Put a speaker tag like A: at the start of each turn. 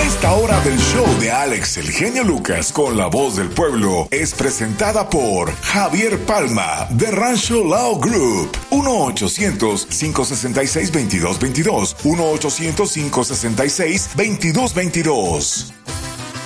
A: Esta hora del show de Alex El Genio Lucas con la voz del pueblo es presentada por Javier Palma de Rancho Lao Group. 1-800-566-2222. 1-800-566-2222.